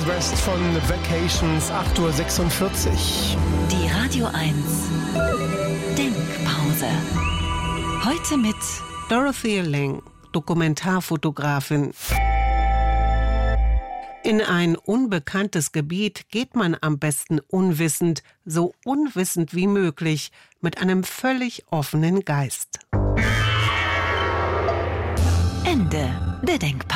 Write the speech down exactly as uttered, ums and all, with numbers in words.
West von Vacations, acht Uhr sechsundvierzig. Die Radio eins Denkpause. Heute mit Dorothy Lang, Dokumentarfotografin. In ein unbekanntes Gebiet geht man am besten unwissend, so unwissend wie möglich, mit einem völlig offenen Geist. Ende der Denkpause.